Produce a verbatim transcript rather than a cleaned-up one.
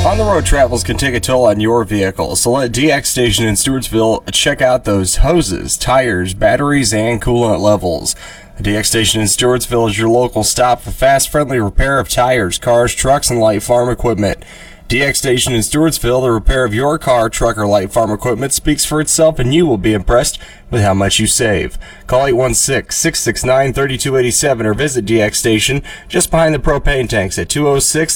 On-the-road travels can take a toll on your vehicle, so let D X Station in Stewartsville check out those hoses, tires, batteries, and coolant levels. The D X Station in Stewartsville is your local stop for fast, friendly repair of tires, cars, trucks, and light farm equipment. D X Station in Stewartsville, the repair of your car, truck, or light farm equipment speaks for itself, and you will be impressed with how much you save. Call eight one six, six six nine, three two eight seven or visit D X Station just behind the propane tanks at two oh six